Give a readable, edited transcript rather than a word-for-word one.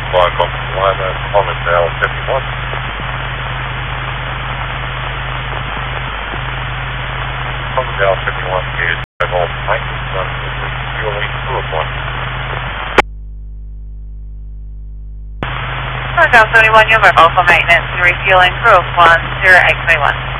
Flying Foxtrot Lima, Palmerdale 71. Palmerdale 71 is mobile maintenance on refueling crew of 1. Palmerdale 71, you're mobile for maintenance and refueling crew of 1, 0821.